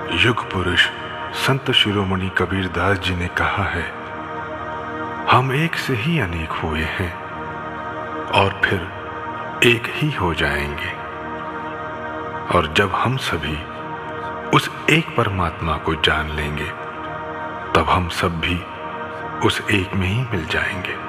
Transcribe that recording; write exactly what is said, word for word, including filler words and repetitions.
युग पुरुष संत शिरोमणि कबीरदास जी ने कहा है, हम एक से ही अनेक हुए हैं और फिर एक ही हो जाएंगे। और जब हम सभी उस एक परमात्मा को जान लेंगे, तब हम सब भी उस एक में ही मिल जाएंगे।